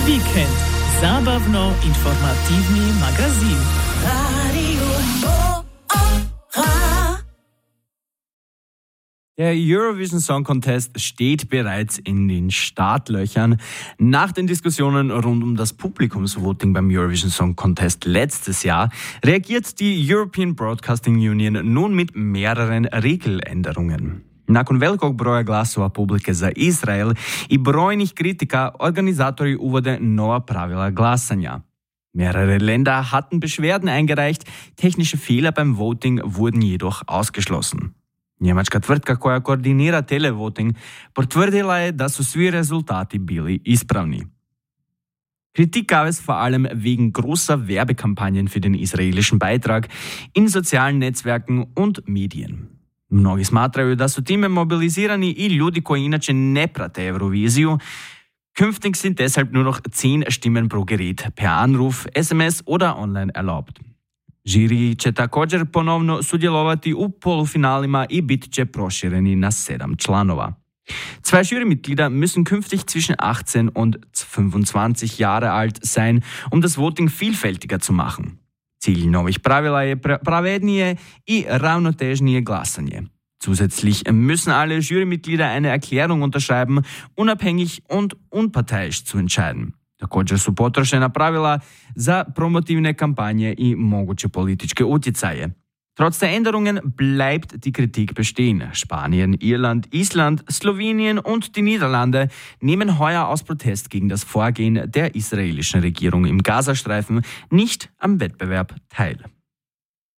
Vikend. Zabavno-informativni magazin. Der Eurovision Song Contest steht bereits in den Startlöchern. Nach den Diskussionen rund um das Publikumsvoting beim Eurovision Song Contest letztes Jahr reagiert die European Broadcasting Union nun mit mehreren Regeländerungen. Nakon velikog broja glasova publike za Izrael i brojnih kritika organizatori uvode nova pravila glasanja. Mehrere Länder hatten Beschwerden eingereicht, technische Fehler beim Voting wurden jedoch ausgeschlossen. Njemačka tvrtka koja koordinira televoting potvrdila je da su svi rezultati bili ispravni. Kritik gab es vor allem wegen großer Werbekampagnen für den israelischen Beitrag in sozialen Netzwerken und Medien. Mnogi smatraju da su time mobilizirani i ljudi koji inače ne prate Euroviziju. Künftig sind deshalb nur noch 10 Stimmen pro Gerät per Anruf, SMS oder online erlaubt. Žiri će također ponovno sudjelovati u polufinalima i bit će prošireni na 7 članova. Zwei Jurymitglieder müssen künftig zwischen 18 und 25 Jahre alt sein, um das Voting vielfältiger zu machen. Cilj novih pravila je pravednije i ravnotežnije glasanje. Zusätzlich müssen alle Jurymitglieder eine Erklärung unterschreiben, unabhängig und unparteiisch zu entscheiden. Također su potrošena pravila za promotivne kampanje i moguće političke utjecaje. Trotz der Änderungen bleibt die Kritik bestehen. Spanien, Irland, Island, Slowenien und die Niederlande nehmen heuer aus Protest gegen das Vorgehen der israelischen Regierung im Gazastreifen nicht am Wettbewerb teil.